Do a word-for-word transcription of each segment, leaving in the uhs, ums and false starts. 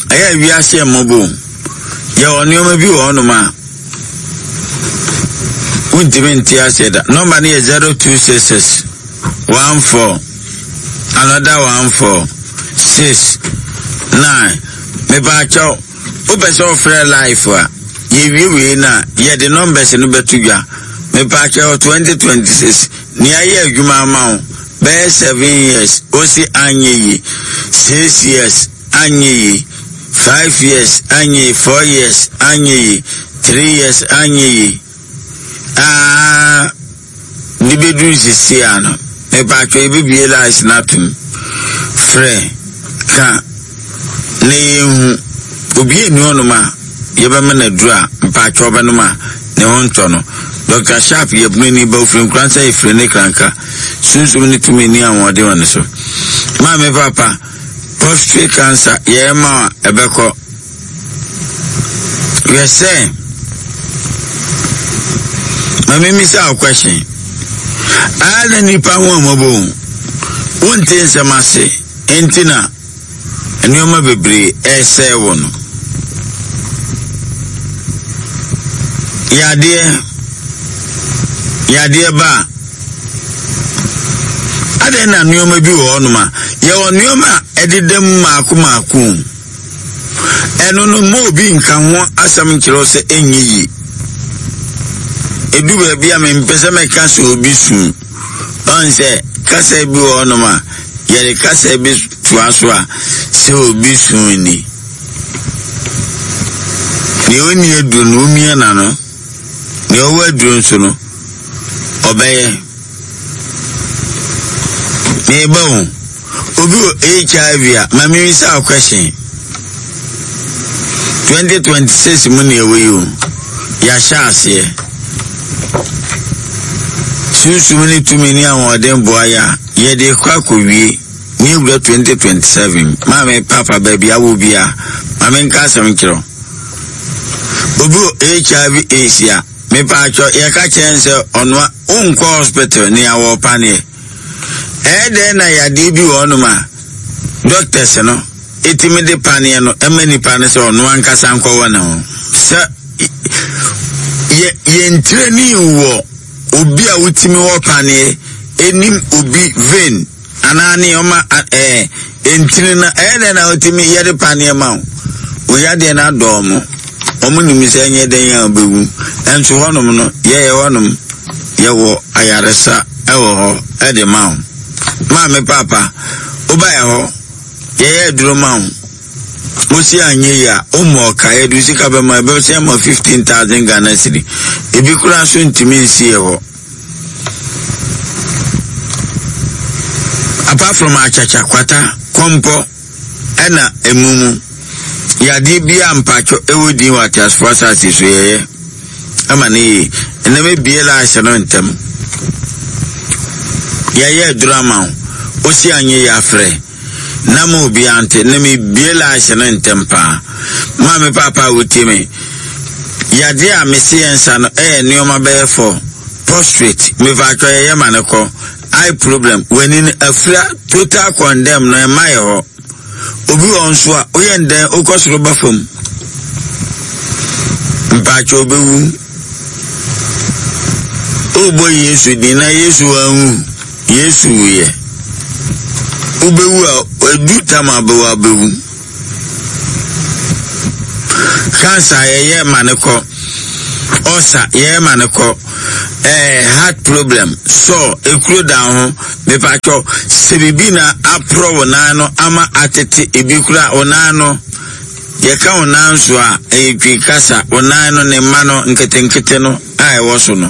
aya wi ase mobo ye oni o ma bi wo no ma untimenti ase da number ni zero two six six one four another one four six nine me ba cho o be so free life a ye wi wi na ye the numbers no betugwa me ba cho twenty twenty-six ni aye adwuma ma o be seven years o si anyeyi six years anyeyi five years anyeyi four years anyeyi three years anyeyi ah ni bedu sisi ano me ba cho e bibie la isnatum free ka ne hu obi eni onuma yeba mena dura mpa cho benuma ne honto no Doctor Sharp yebnu ni ba ofin kransa ifre ne kranka sunsun ni tumi ni awode wan so ma me papa prostate cancer ye ma ebeko we say ma me misa question ala ni pa won mobo wonte nsamase entina enioma bebre ese wono yade yade ba ade na nioma bi wo no ma ye wo nioma ededam maako maako eno no mo bi nka ho asam kiro se enyi edu ba bia me mpese me ka so obi su on se kasa bi wo no ma ye kasa bi tuaso a se obi su ni ni oni edu no mi na no ni o wa dun so no obeye me bon obi H I V a ma mi sa question twenty twenty-six mu ne we yo ya sha ase susu mu ni tumi ni awon den boya ye de kwa ko wie ni ura twenty twenty-seven ma me papa baby awo bia ma me nka sam kiro obi H I V Asia me pa cho ye ka chense onwa unko hospital ni awo pane e de na ya de bi wonu ma doctors no etimi de pane no emani pane se onwa nkasa nko wona ho se ye ye ntreni wo obi a wutimi wo pane enim obi vein anani oma eh entini na e de na wutimi ye de pane ma o ya de na do mo omu ni misenye den ya bewu enso honom no ye ye honom ye wo ayaresa e wo ho e de ma ma me papa oba ye ho ye ye duro ma mo si anye ya o mo ka e du sika be ma be se mo fifteen thousand Ghana cedi e bi kura so ntimi nsi ye ho apart from achacha kwata kompo ena emumu ya di bia mpacho ewodi wati asfasa siso yeye ama ni eneme biela asano ntem yeye drama osi anye ya fre na mo bi ante neme biela asano ntem pa ma me papa wutime ya di amesi ensa no eh nioma be for prostrate me va cho yeye maneko eye problem when in afra total condemn no e mai ho obi onso a oyenden okosoro bafam mpacho bewu obo Yesu dina Yesu anu Yesu ye obewu a edu tama bewu bewu cancer ye maneko osa ye maneko eh heart problem so ekuro down me pacho sebibina apro wonano ama atete ebikura onano ye ka onanso a etwi kasa onano ne mano nkete nkete no ai woso no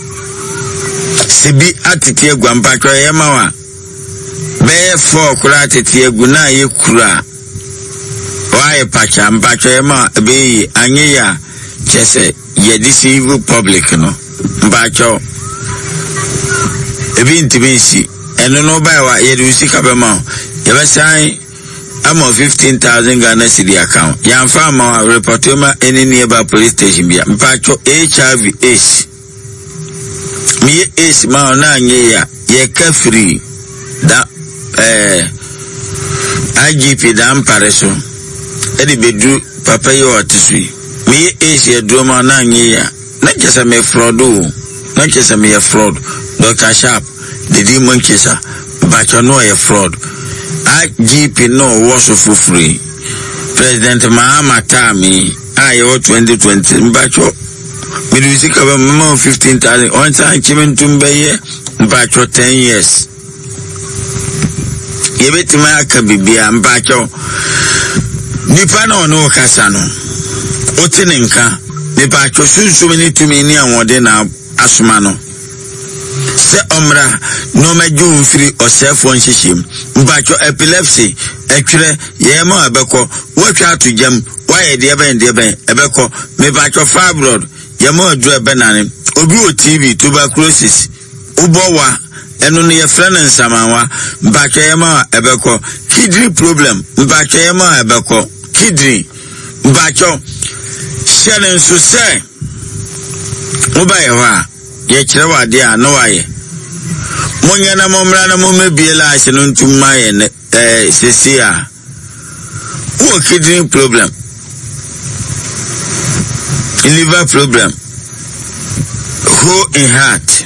sebi atete egwa mpacho ye mawa be for kura atete egu na ye kura why pacha mpacho ye ma be anye ya chese ye deceive public no mbacho ebi ntibisi eno no buy wa ye do sika be ma ye be sai am fifteen thousand Ghana cedi account ya mfa ma report ma any nearby police station bia mbacho H I V AIDS mi AIDS ma na anye ya ye ka free da eh I G P da ampare so edi bedu papa yo atisui me Asia drama na nyeya na kesa me fraud o na kesa me fraud Doctor Sharp the demon kesa but you know a fraud I G P no was for free President Mahama Tami ayo twenty twenty mbacho me do see cover mama fifteen thousand on time chimen tumbeye mbacho ten years yebetima akabibia mbacho nipa na ono kasa no otinenka mbacho sunsu ni tumi ni anwode na asoma no se omra no meju mfiri osefo nhihim mbacho epilepsy etwere yema abeko wotwa atujam waye de ben de ben ebeko mbacho fibroid yema adu ebenane obi o T V tuberculosis ubowa enu ne yefrana nsamawa mbacho yema ebeko kidney problem mbacho yema ebeko kidney mbacho shene nso se ubaye wa ye kire wade a no waye munya na momra na momebiela ahye no ntumma ye ne eh sesia wo kidney problem liver problem who in heart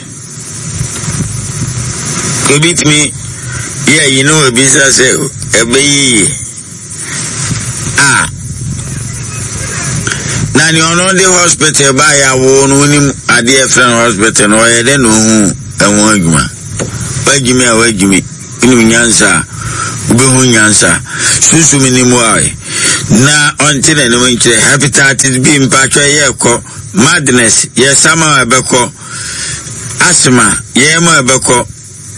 could beat me yeah you know a business a baby ah Nani ono the hospital ba ya wo no nim ade friend hospital no ye de no hu enwo adwuma wagimi a wagimi inu nyansa ube hu nyansa susu minimu ai na ontine no nkire hepatitis B mpatwa ye ko madness ye sama abeko asthma ye ma abeko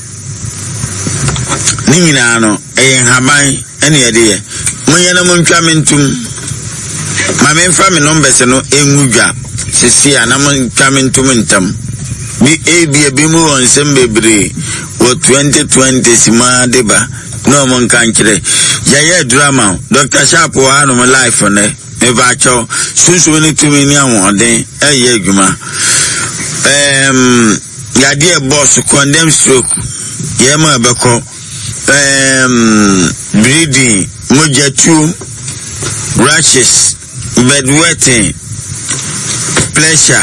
ni nyina no e haban ene ye de munya na muntwa mentum Mame mfa me numbers no enwudwa sisi anam twamentum ntam bi ebi ebi mu onsem bebre wo twenty twenty sima deba no mon kan kire yaye drama Doctor Sharp wa no life ne me ba cho susu ni tumi ni awon eye adwuma em yade boss condemn stroke ye ma beko em bleeding mojatu rashes bedwetting pressure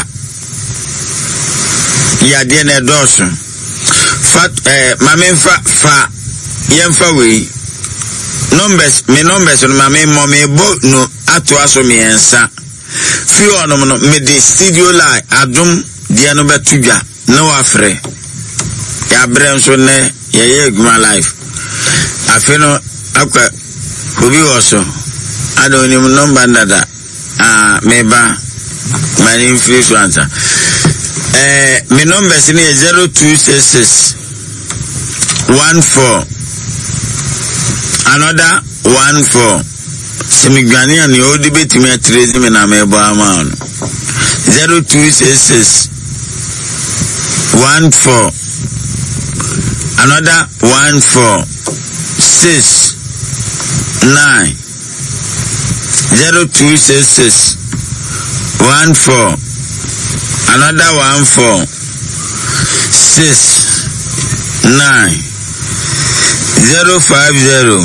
ya de na dosun fat eh mame fa fa yemfa we numbers me numbers no mame mo me bo no ato aso me ensa fi ono no me de studio line adum de no betudwa no afre ya brem so ne ye ye guma life afino akwa obi oso adoni mo number ndada ah meba mani influencer eh my number is zero two six six one four another one four semigani ani odi betimi atrezi me na meba ama zero two six six one four another one four six nine zero two six six one four another one four six nine zero five zero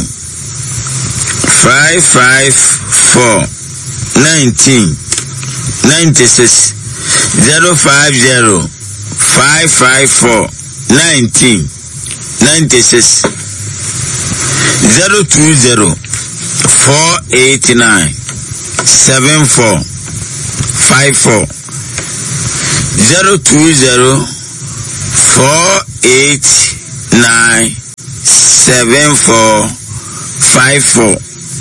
five five four nineteen ninety six zero five zero five five four nineteen ninety six zero two zero four eight nine seven four five four zero two zero four eight nine seven four five four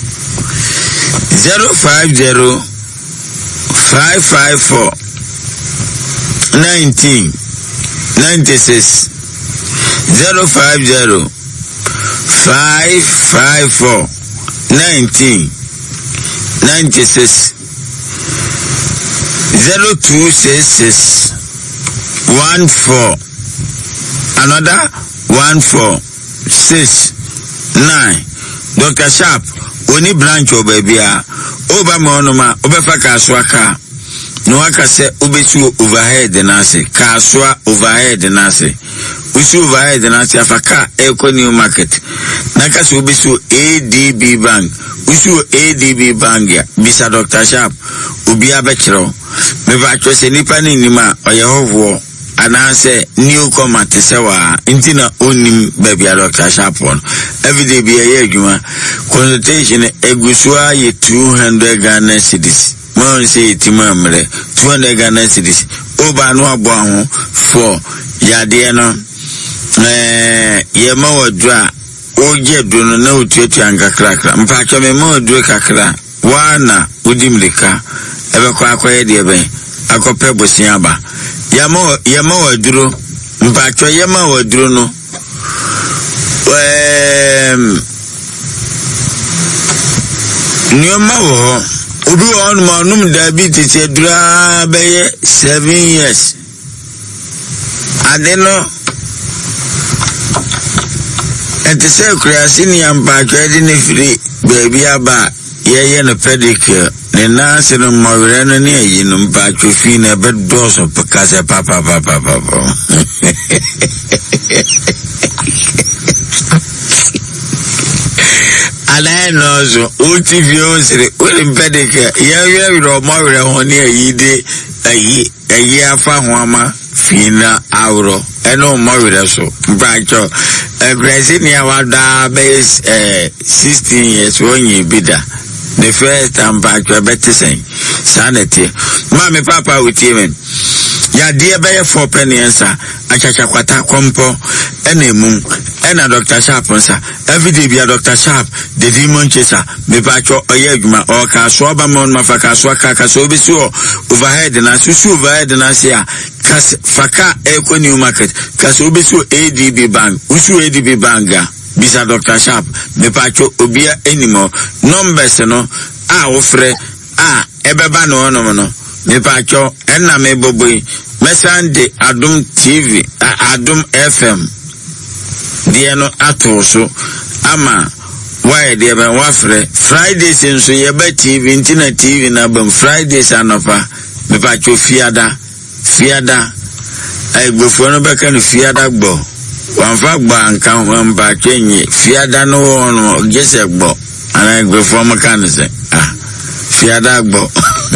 zero five zero five five four nineteen ninety six zero five zero five five four nineteen ninety six zero two six six one four another one four six nine Doctor Sharp oni branch obabia oba monoma obefa kaswa ka no aka se obesu overhead na se kaswa overhead na se usu overhead na si afaka eko new market na ka so bisu A D B bank usu A D B bank ya bisa Doctor Sharp obi abekiro me ba twa se nipa ni nima oyehovo anase new comer te sewa intina onim baby Doctor Sharp on everyday be ye adwuma consultation egusua ye two hundred Ghana cedis mo say timamre two hundred Ghana cedis oba no abo ho for yade no eh ye ma wodra oje dono na otuatu ankakra kra mpa cho me ma odure kakra wana udimlika ebe kwa akoye de ben akope bosia ba yama yama waduro mpa cho yama waduro no em nyoma wo obi on ma num diabetes edura be seven years adeno ente se kreasi ni ampa cho edi ne free baby aba ye no pedicure ne na se no mawre no ne yi no mpa cho fi na be doso pakase papa papa papa ala no so o T V o sire o le pedicure ye ye ro mawre ho ne yi de ayi ayi afa ho ama fi na awro eno mawre so mpa cho Brazilian wada base eh sixteen years onye bida the first time back to better saying sanity mama papa with him ya dear be for penny answer achacha kwata kompo enemu ena Doctor Sharp sir every day be Doctor Sharp the demon chaser me pacho oye adwuma o ka so ba mon mafaka so ka ka so bi so overhead na so so overhead na sia kas faka eko new market ka so bi so A D B bank usu A D B bank ga bisa Doctor Sharp me pacho obia enimo numbers no a ofre a ebeba no no no me pacho enna me boboi mesande Adum T V Adum F M die no ato so ama why dey ben wafre Fridays nso ye ba T V internet T V na bam Fridays anofa me pacho fiada fiada ai gbofo no beka no fiada gbo wanfa gbo anka wan ba twenye fiada no no gese gbo ana gbofo makanse ah fiada gbo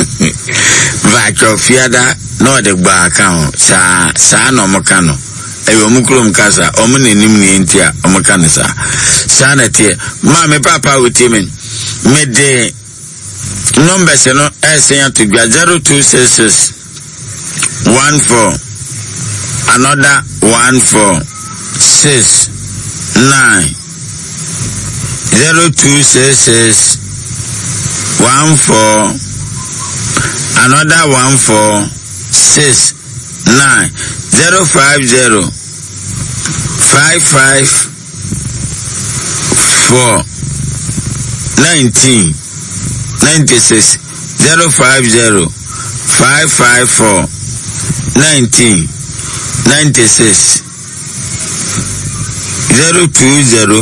vacho fiada no de gba aka sa sa no makano eyo mukrom kasa omo nenim ne ntia omo kanisa sa na tie ma me papa witimen me de numbers no esen to gba zero two six six one four another one four six nine zero two six six one four another one four six nine zero five zero five five four nineteen ninety six zero five zero five five four nineteen ninety six zero two zero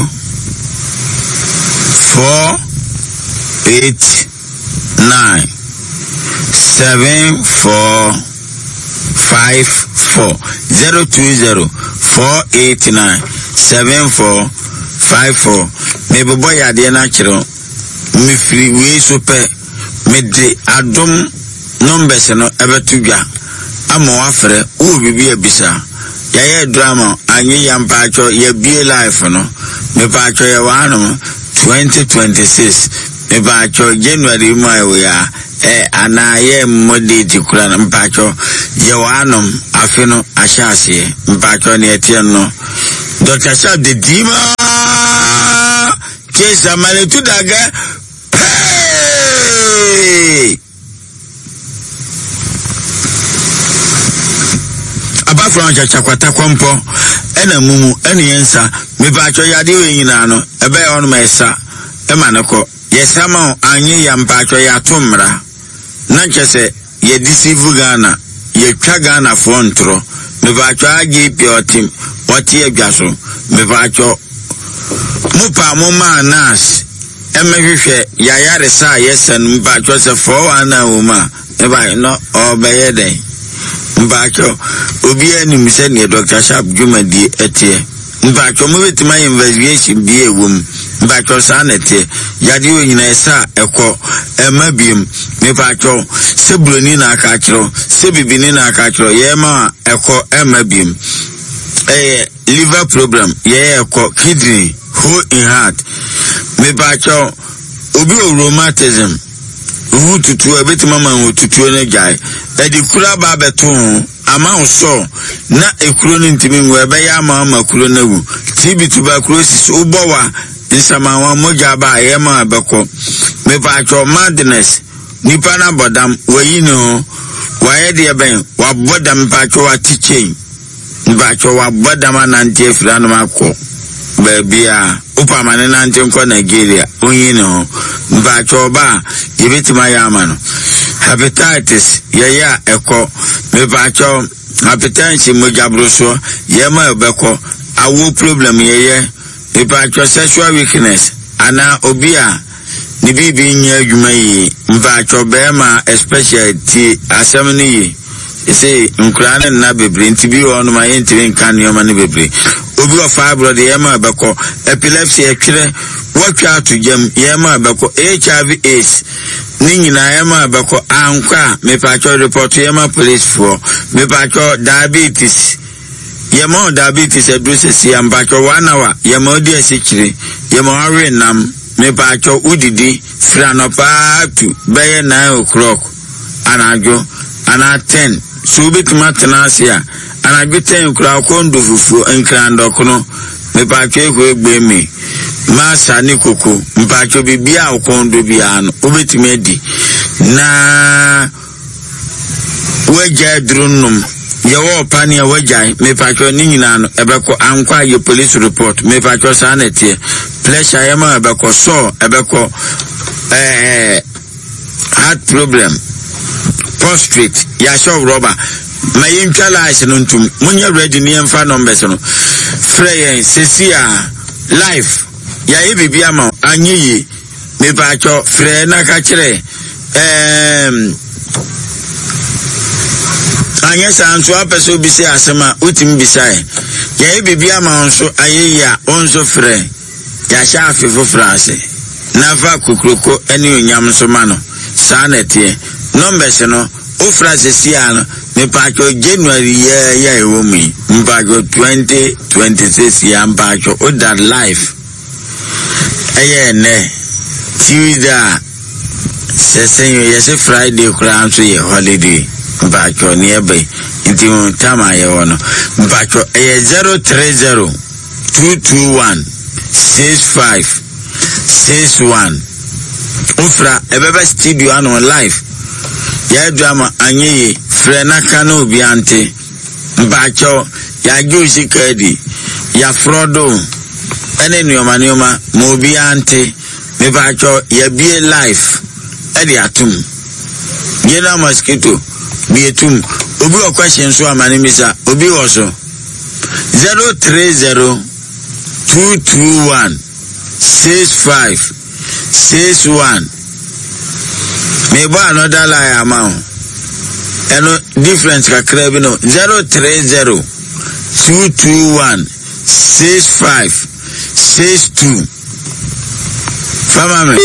four eight nine seven four five four zero two zero four eight nine seven four five four. Me boy ya de na kiro me free we super me de Adum numbers no ebetu gwa ama wafre wo bibi abisa ya ye drama anyi ya mpacho ya bie life no me pacho ya wano twenty twenty-six me pacho January mo ya eh anaye modi tikura na mpacho ye wano afino ashase mpacho ne etie no Doctor Sharp the Dima kesa male tudaga hey aba from chakwata kwampo ena mumu ena yensa me pacho yade we nyina no ebe on ma esa e manako yesama anyi ya mpacho ya tumra na nchese ye deceive Ghana ye twa Ghana frontro me pacho agi piotim wati agwaso me pacho mupa moma nas emehwehwe ya yare sa yesen mpacho se for wana uma e ba no obeye den Mbacho obi anim se ne Doctor Sharp Jumadi etie Mbacho mo betima investigation bi ewum Mbacho sa na tie yade onyina esa ekọ emabiem Mbacho se broni na aka kiro se bibini na aka kiro ye ma ekọ emabiem eh liver problem ye ekọ kidney hole in heart Mbacho obi o rheumatism uhu tutu ebetima man tutu ne jai edi kura ba beton ama so na ekuro ni ntimi nwe be ya ama makuro na wu T B tuberculosis ubowa nsama wa moja ba ye ma beko me pa cho madness nipa na bodam wayi no wa ye de ben wa bodam pa cho wa tichen ba cho wa bodam na ntie fira no makọ Babia upa manena nti nko Nigeria onyi no mba choba yebetima ya amano hepatitis yaya eko meba cho hypertension mojabroso yema ebeko awu problem yeye meba cho sexual weakness ana obia ni bibi nya adwuma yi mba cho bema especially ti asemni yi ese nkrane na bebre nti bi ono ma yenti nkan yoma ne bebre obi of fibroid yema beko epilepsy ekire watwa to jam yema beko H I V AIDS ni nyina yema beko ankwa me pacho report yema police for me pacho diabetes yema diabetes address yam pacho one hour yema odi asekire yema awe nam me pacho udidi franopa to beye nine o'clock anajo ana ten so bitima tenasia ana guten kura kondo fufu enkrando kono me pacho ko egbe mi masa ni koko mpacho bibia okondo bia no obetimi adi na weja drunum yewo pani weja me pacho ni nyina no ebeko ankwa ye police report me pacho sanete pressure yema ebeko so ebeko eh heart problem prostrate ya show rubber my intellect no ntum munya ready ni emfa numbers no frey sesia life ya ye bibia ma anyi me pacho frey na ka kire em anya sanso apeso bi se asema utim bisai ya ye bibia ma onso ayeya onso frey ya sha afefo frase na va kukroko eni onyam so ma no sanete numbers no o frase sia me pacho January ya ya ewomi mpacho twenty twenty-six ya mpacho o that life eye ne Tuesday sesenyo yese Friday kura nso ye holiday mpacho ne ebe nti tama ye wono mpacho eye zero three zero two two one six five six one ofra ebebe studio ano live ya drama anyi frena kana obi ante mbacho ya juicy kadi ya frodo ene nioma nioma mo obi ante me bacho ya bie life edi atum yena mosquito bietum obi o question so amani misa obi woso zero three zero two two one six five six one me ba another lie amount eno difference kakra bi no zero three zero two two one six five six two fama me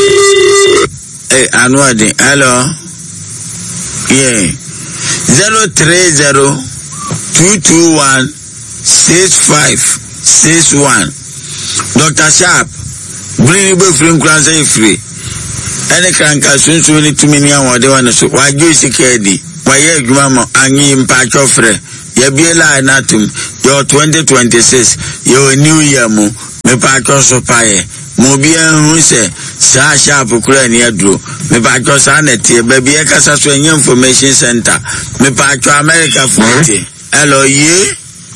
eh anwadi hello yeah zero three zero two two one six five six one Doctor Sharp bring you from Kranza free ene kranka sunsun ni tumi ni awon de wan so wa jo sikedi wa ye adwuma mo anyi mpa chofre ya biela na tum yo twenty twenty-six yo new year mo me pa cho so pae mo bia hu se sa sharp kura ni aduro me pa cho sa na tie ba bia kasa so enye information center me pa cho America forty hello ye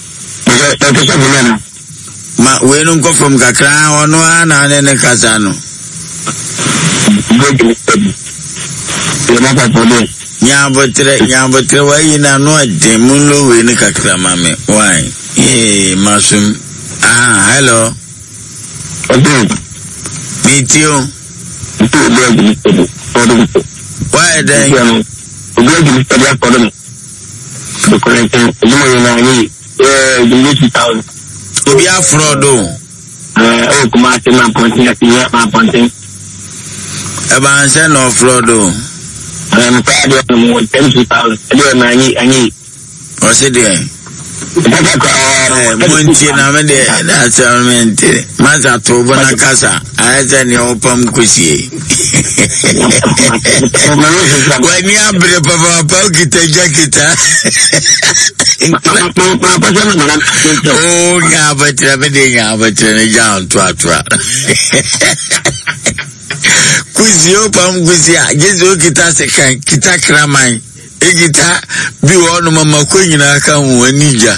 ma we no go from kakra ono ana ne ne kasa no Nyabotre, nyabotre wa ina no ade munlo we ni kakra mame. Why? Eh, masum. Ah, hello. Meet you. Why then? the collecting you know you eh the two thousand obi afrodo eh o kuma se ma pontin ya ya ma pontin e ba nse no afrodo eh me pa do mo ten thousand e na ani ani o se de eh monti na me de na salmente maza to bona kasa aja ni opam kusie wani abre papa pa kita jakita oh ya batra me de ya batra ne ja to atwa kusie opam kusia jezo kita se kan kita kraman egita bi wonu mama ko nyina ka woni ja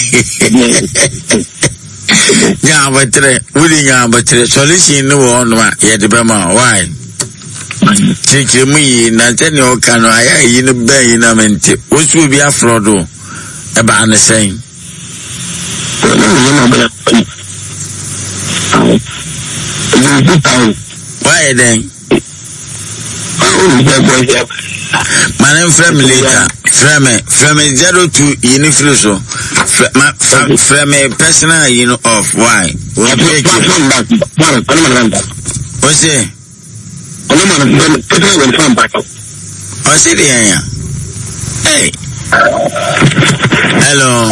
nya batre wuri nya batre solution no wonu ma ye de bema why chike mu yi na tani o kanu aya yi no ben yi na mente wosu bi afrodo e ba na sen why then man frame later frame frame zero two yin free so frame personal yin of why what make what's it what's it yeah hey hello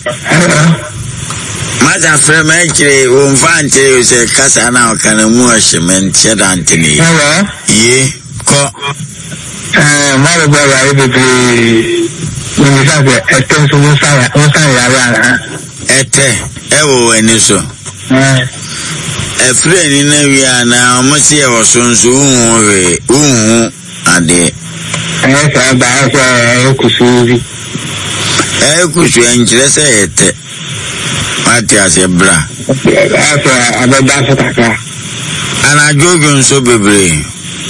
Maza frame actually won fan you say kasa na kana mu ashment sheda antini ye ko eh mara ba ya ibe ni sa be ete so mo sa ya mo sa ya ya ete e wo eni so eh e free ni na wi ana mo se e wo so nso hu we hu ade eh sa ba so e kusuzi e kusu enjire se ete mati ase bra asa abada fataka ana jogo nso bebre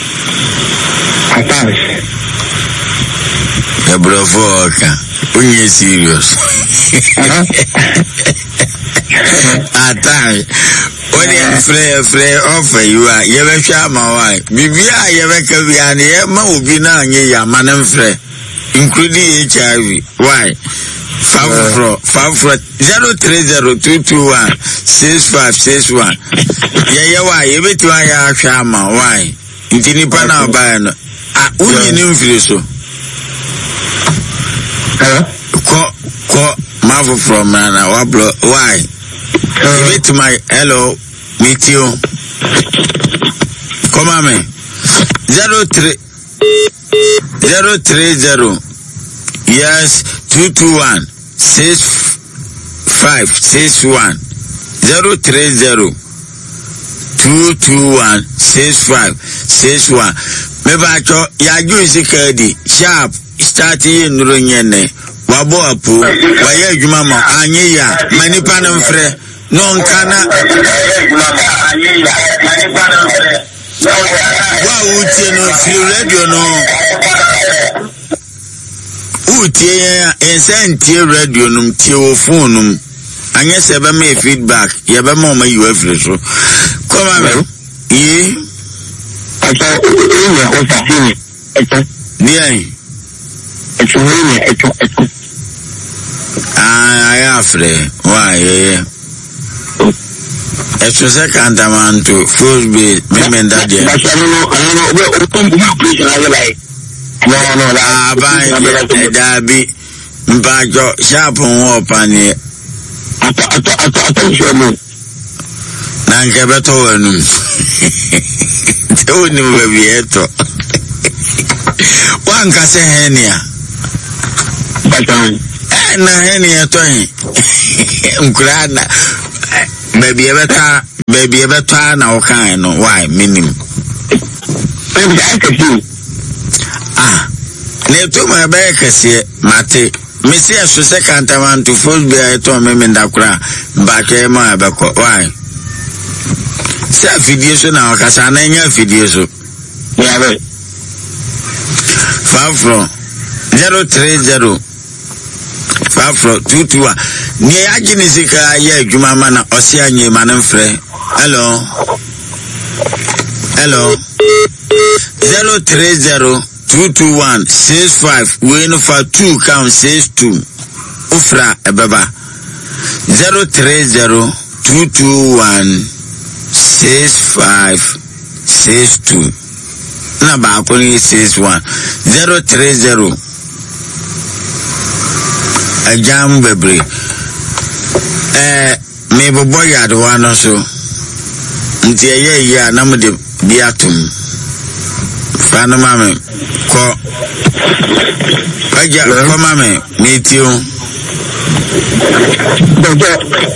atas e bro foka unye serious atas oni free free offer you are ye be hwa ma why bibia ye be ka bia ne ye ma obi na anye ya ma na free including H I V why five four five four zero three zero two two one six five six one yeah yeah why you bet you are shama why intini pana ba no ah unyi ni mfiri so hello ko ko mavo from na wa blo why you bet my hello meet you come on me zero three zero three zero yes two two one six five six one zero three zero two two one six five six one me ba cho ya ju sikadi sharp start ye nuro nyene wabo apu wa ye adwuma ma anye ya manipa no mfre no nkana wa utie no feel radio no utie ensentie radio num tie wo phone num anya se be me feedback ye be ma o ma you afre so come on ye ata ni o ta ni ata bien eto ni eto eto ah ya afre why ye eto se kanta man to full be me men that there no no no we o to bu ma operation ala lai no no la ba dabi mpajo sharp won opani ata ata ata ata so no na nke beto wanum te ni mo bi eto wan ka se henia batan eh na henia to hin nkurana baby ebeta baby ebeta na o kan no why minim ah ne to ma ba kase mate mesi aso second time to first be to me me ndakura ba ke ma ba ko why se video so na kasa na nya video so ya be five from zero three zero five from two two one ni agini sika ya adwuma ma na osi anye ma na mfre hello hello zero three zero two two one six five we no for two count six two ufra ebeba zero three zero two two one six five six two na ba ko ni six one zero three zero ajam bebre eh me bobo yard wa no so nti eye ya na mo de biatum fa no mame ko aja ko mame me tio Dojo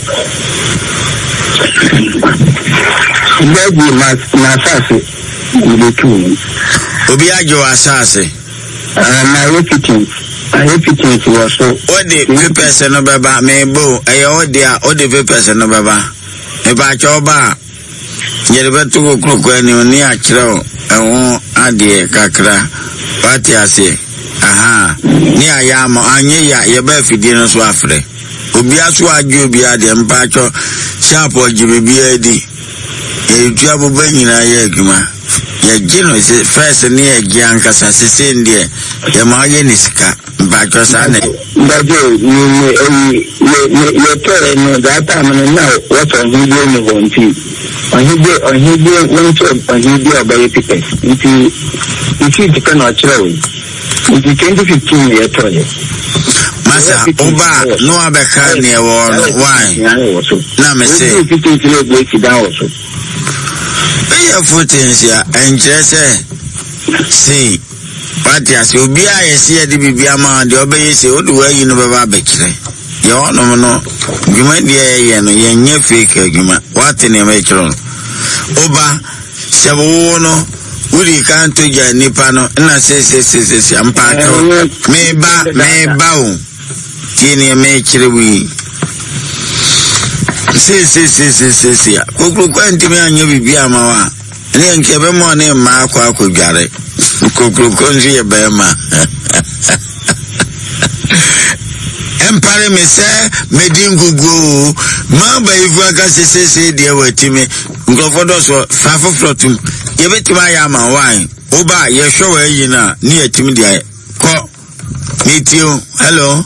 Baby mas masase Ibetu Obi ajo asase Ah na repeating I repeating to us so Ode papers no baba me bo e ode a ode papers no baba e ba choba yerbe to kokoko ani oni a kire ewo ade kakra pati ase aha ni ayama anye ya ye ba fidie no so afre obi aso ajo obi ade mpacho sharp ojibe bi adi e tua boba nyina ye adwuma ye gino se first ni e gianka sase ndie ye ma ye nisika mpacho sane Bajo ni ni ni ni tore no data man now what on video ni wonti on video on video won to on video about papers nti nti dika na chira we nti twenty fifteen ye tore masa oba no abeka ne wo no why na me say fifteen kilo break down also e footage ya enjese see pati ase obi a yesi edi bibia ma de obeyese odu wayi no baba bekire ye ono no dwuma de ye no ye nya fake adwuma wate ne ma kiro oba sebo no uri kan to ja nipa no na se se se se se ampa to me ba me ba o tini me kire wi se se se se se se kokro kwanti me anya bibia ma wa ne nke be mo ne ma akwa akodware kokro konji e be ma empare me se medingugu ma ba ifu aka se se se de watime ngofodo so fafofrotum ye betima ya ma wan oba ye hwo wa yi na ni yatim de ko mitio hello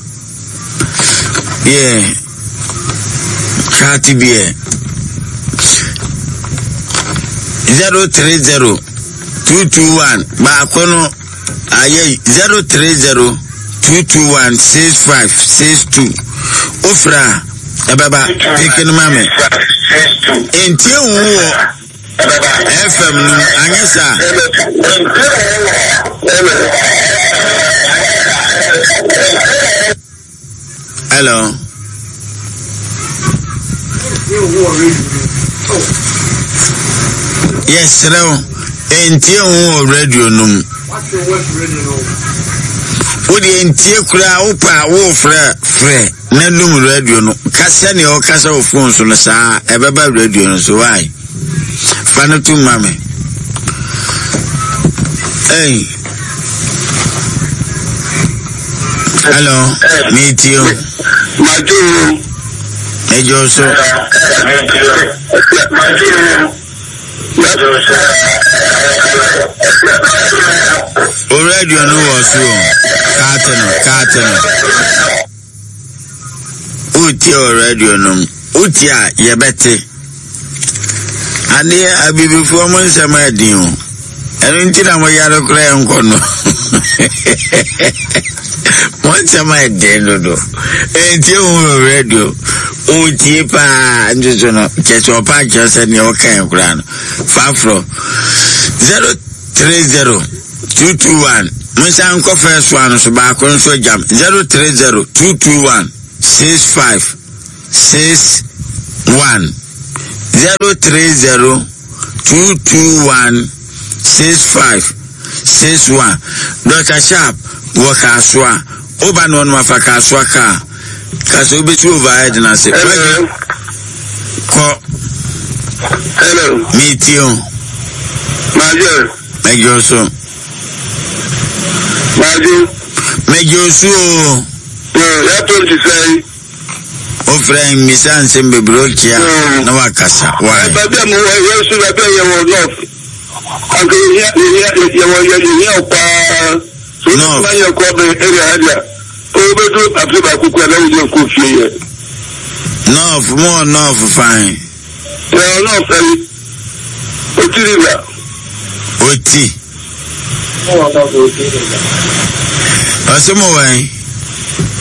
yeah Kati bie zero three zero two two one ba kono aye zero three zero two two one six five six two ofra ebaba pikin mame entie wo F M nu anyesa hello yes hello entie wo radio num wo de entie kura wo pa wo frɛ frɛ na num radio no kasa ne o kasa wo phone so no saa ebeba radio no so why fana tu mame hey hello meetio Majo ejo so o radio no was so kateno kateno uti o radio no uti a yebete ade abibifu mo nsema adin o enu nti na mo yaro kra enko no mo nsema adin no do enti o radio uti pa njojo no checho pa chese ni o kan kra no fafro zero three zero two two one musan ko first one so ba ko so jam zero three zero two two one six five six one zero three zero two two one six five six one Doctor Sharp waka soa oba no no afaka soa ka ka so be tu overhead na se ko hello meetio Majo Majo so Majo Majo so yeah ya twenty say o friend mi san sembe brokia na wakasa why baby mo we so that you will not okay yeah yeah you will you you pa so no man you ko be area area o Obedo Afriba Kuku na you go fie. No, for more no for fine. Yeah, no fine. Otiriba. Oti. Asemo wan.